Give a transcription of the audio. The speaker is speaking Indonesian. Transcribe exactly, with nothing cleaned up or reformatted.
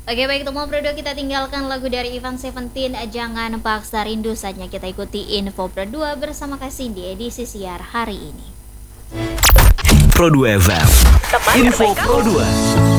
Oke baik teman Pro dua, kita tinggalkan lagu dari Ivan Seventeen, Jangan Paksa Rindu. Saatnya kita ikuti info Pro dua bersama Kak Cindy edisi siar hari ini. Pro dua F M, info Pro dua.